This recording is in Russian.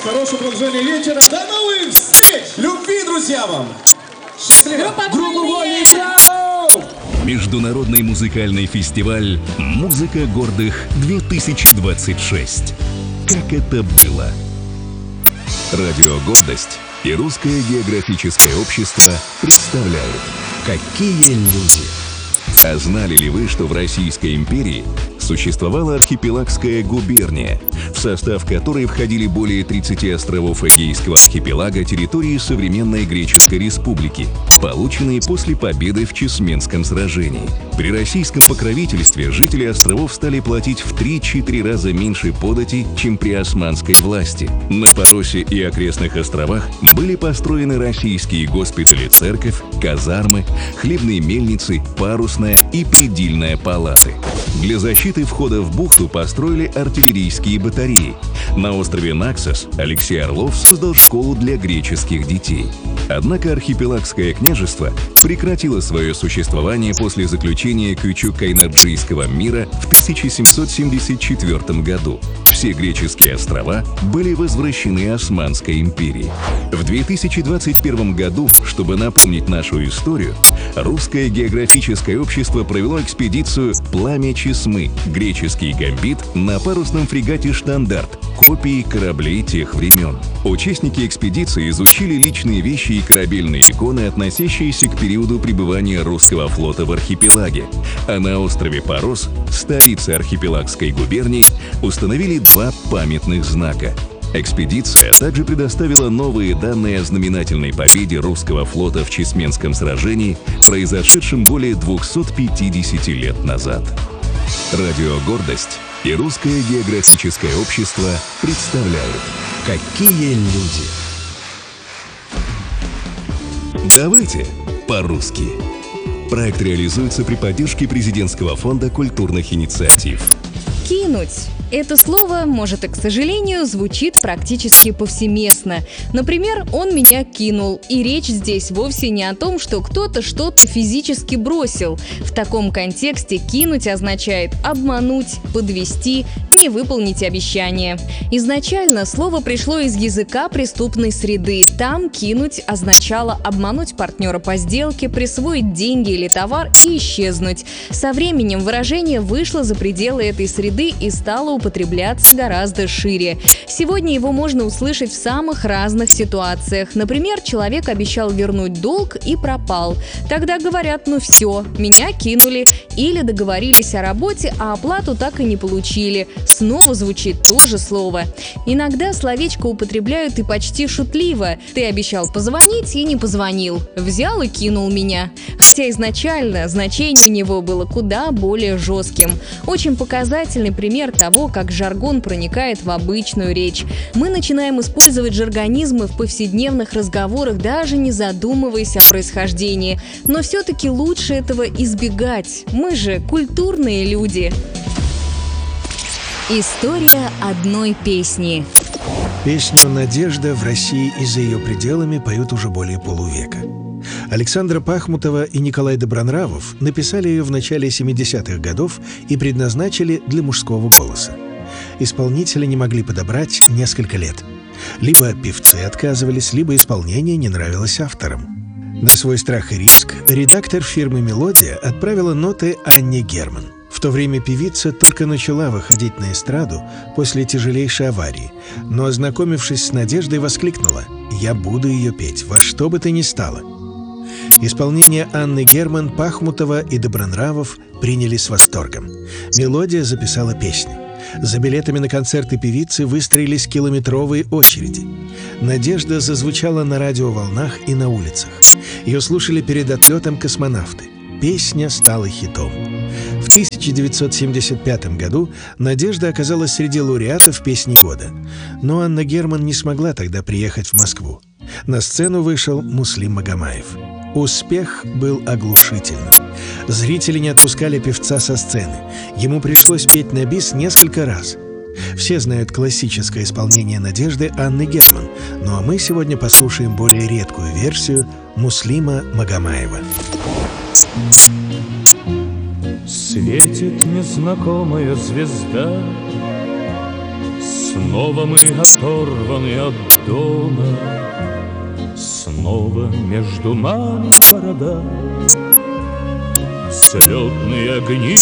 Хорошего продолжения вечера. До новых встреч! Любви, друзья, вам! Группа «Вольный шоу». Международный музыкальный фестиваль «Музыка гордых-2026». Как это было? Радио «Гордость» и Русское географическое общество представляют «Какие люди». А знали ли вы, что в Российской империи существовала архипелагская губерния, в состав которой входили более 30 островов Эгейского архипелага территории современной Греческой Республики, полученные после победы в Чесменском сражении? При российском покровительстве жители островов стали платить в 3-4 раза меньше подати, чем при османской власти. На Паросе и окрестных островах были построены российские госпитали, церковь, казармы, хлебные мельницы, парусная и предельная палаты. Для защиты входа в бухту построили артиллерийские батареи. На острове Наксос Алексей Орлов создал школу для греческих детей. Однако архипелагское княжество прекратило свое существование после заключения Кючук-Кайнарджийского мира в 1774 году. Все греческие острова были возвращены Османской империи. В 2021 году, чтобы напомнить нашу историю, Русское географическое общество провело экспедицию «Пламя Чесмы. Греческий гамбит» на парусном фрегате «Штандарт», копии кораблей тех времен. Участники экспедиции изучили личные вещи и корабельные иконы, относящиеся к периоду пребывания русского флота в архипелаге. А на острове Парос, столице архипелагской губернии, установили 2 памятных знака. Экспедиция также предоставила новые данные о знаменательной победе русского флота в Чесменском сражении, произошедшем более 250 лет назад. Радио «Гордость» и Русское географическое общество представляют «Какие люди». Давайте по-русски. Проект реализуется при поддержке Президентского фонда культурных инициатив. Кинуть. Это слово, может, и к сожалению, звучит практически повсеместно. Например, он меня кинул. И речь здесь вовсе не о том, что кто-то что-то физически бросил. В таком контексте кинуть означает обмануть, подвести, не выполнить обещание. Изначально слово пришло из языка преступной среды. Там кинуть означало обмануть партнера по сделке, присвоить деньги или товар и исчезнуть. Со временем выражение вышло за пределы этой среды и стало употребляться гораздо шире. Сегодня его можно услышать в самых разных ситуациях. Например, человек обещал вернуть долг и пропал. Тогда говорят: ну все, меня кинули. Или договорились о работе, а оплату так и не получили. Снова звучит то же слово. Иногда словечко употребляют и почти шутливо. Ты обещал позвонить и не позвонил. Взял и кинул меня. Хотя изначально значение у него было куда более жестким. Очень показательный пример того, как жаргон проникает в обычную речь. Мы начинаем использовать жаргонизмы в повседневных разговорах, даже не задумываясь о происхождении. Но все-таки лучше этого избегать. Мы же культурные люди. История одной песни. Песню «Надежда» в России и за ее пределами поют уже более полувека. Александра Пахмутова и Николай Добронравов написали ее в начале 70-х годов и предназначили для мужского голоса. Исполнители не могли подобрать несколько лет. Либо певцы отказывались, либо исполнение не нравилось авторам. На свой страх и риск редактор фирмы «Мелодия» отправила ноты Анне Герман. В то время певица только начала выходить на эстраду после тяжелейшей аварии, но, ознакомившись с Надеждой, воскликнула: «Я буду ее петь, во что бы то ни стало». Исполнение Анны Герман, Пахмутова и Добронравов приняли с восторгом. «Мелодия» записала песню. За билетами на концерты певицы выстроились километровые очереди. «Надежда» зазвучала на радиоволнах и на улицах. Ее слушали перед отлетом космонавты. Песня стала хитом. В 1975 году «Надежда» оказалась среди лауреатов «Песни года». Но Анна Герман не смогла тогда приехать в Москву. На сцену вышел Муслим Магомаев. Успех был оглушительным. Зрители не отпускали певца со сцены. Ему пришлось петь на бис несколько раз. Все знают классическое исполнение «Надежды» Анны Герман. Ну а мы сегодня послушаем более редкую версию Муслима Магомаева. Светит незнакомая звезда, Снова мы оторваны от дома, снова между нами города. Взлетные огни